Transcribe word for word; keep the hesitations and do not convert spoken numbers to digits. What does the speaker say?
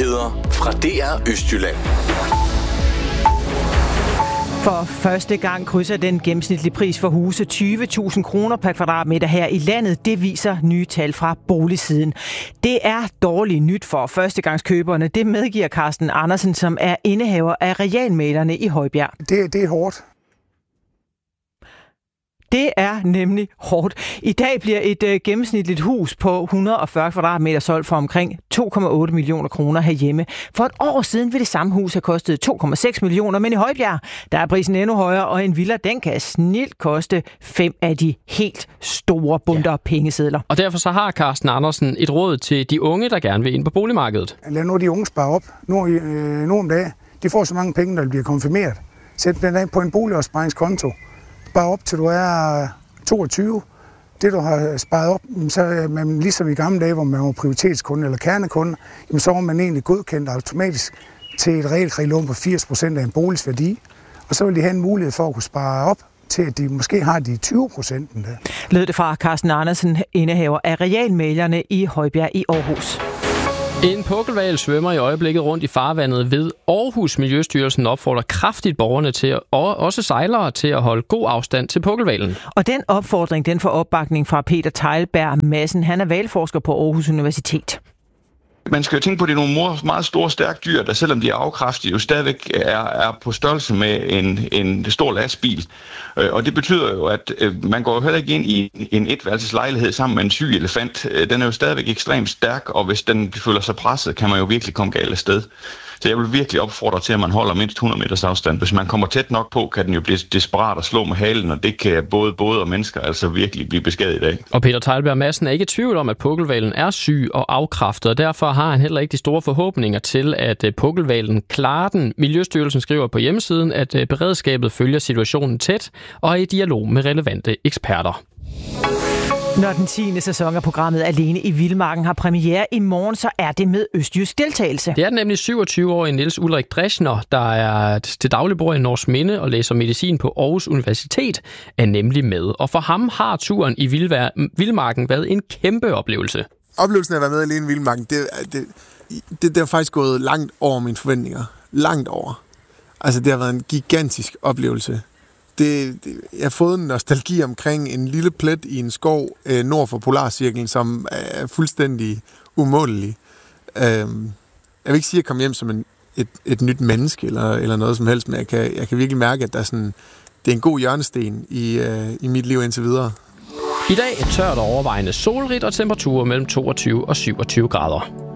Nyheder fra D R Østjylland. For første gang krydser den gennemsnitlige pris for huse tyve tusind kroner per kvadratmeter her i landet. Det viser nye tal fra Boligsiden. Det er dårligt nyt for førstegangskøberne. Det medgiver Carsten Andersen, som er indehaver af Realmælerne i Højbjerg. Det, det er hårdt. Det er nemlig hårdt. I dag bliver et øh, gennemsnitligt hus på et hundrede og fyrre kvadratmeter solgt for omkring to komma otte millioner kroner herhjemme. For et år siden ville det samme hus have kostet to komma seks millioner, men i Højbjerg, der er prisen endnu højere, og en villa, den kan snilt koste fem af de helt store bunter ja. pengesedler. Og derfor så har Carsten Andersen et råd til de unge, der gerne vil ind på boligmarkedet. Lad nu de unge spare op. Nu, øh, nu om dagen, de får så mange penge, der bliver konfirmeret. Sæt den af på en boligopsparingskonto. Bare op til du er toogtyve. Det du har sparet op, så er man ligesom i gamle dage, hvor man var prioritetskunde eller kernekunde, så var man egentlig godkendt automatisk til et realkreditlån på firs procent af en boligs værdi. Og så vil de have en mulighed for at kunne spare op til, at de måske har de tyve procent. Lød det fra Carsten Andersen, indehaver af Realmælerne i Højbjerg i Aarhus. En pukkelhval svømmer i øjeblikket rundt i farvandet ved Aarhus. Miljøstyrelsen opfordrer kraftigt borgerne til at, og også sejlere til at holde god afstand til pukkelhvalen. Og den opfordring, den får opbakning fra Peter Teilberg Madsen. Han er hvalforsker på Aarhus Universitet. Man skal jo tænke på, at det er nogle meget store, stærke dyr, der selvom de er afkræftige, jo stadigvæk er, er på størrelse med en, en stor lastbil. Og det betyder jo, at man går jo heller ikke ind i en etværelseslejlighed sammen med en syg elefant. Den er jo stadigvæk ekstremt stærk, og hvis den føler sig presset, kan man jo virkelig komme galt af sted. Så jeg vil virkelig opfordre til, at man holder mindst hundrede meters afstand. Hvis man kommer tæt nok på, kan den jo blive desperat og slå med halen, og det kan både både og mennesker altså virkelig blive beskadiget af. Og Peter Teilberg Madsen er ikke i tvivl om, at pukkelhvalen er syg og afkræftet, og derfor har han heller ikke de store forhåbninger til, at pukkelhvalen klarer den. Miljøstyrelsen skriver på hjemmesiden, at beredskabet følger situationen tæt og er i dialog med relevante eksperter. Når den tiende sæson af programmet Alene i Vildmarken har premiere i morgen, så er det med østjysk deltagelse. Det er nemlig syvogtyve-årige Niels Ulrik Dreschner, der er til daglig bor i Norsminde og læser medicin på Aarhus Universitet, er nemlig med. Og for ham har turen i Vildmarken været en kæmpe oplevelse. Oplevelsen af at være med Alene i Vildmarken, det, det, det, det har faktisk gået langt over mine forventninger. Langt over. Altså det har været en gigantisk oplevelse. Det, det, jeg har fået en nostalgi omkring en lille plet i en skov øh, nord for Polarcirklen, som er fuldstændig umådelig. Øh, jeg vil ikke sige, at jeg kom hjem som en, et, et nyt menneske eller, eller noget som helst, men jeg kan, jeg kan virkelig mærke, at der er sådan, det er en god hjørnesten i, øh, i mit liv indtil videre. I dag er tørt og overvejende solrigt og temperaturer mellem toogtyve og syvogtyve grader.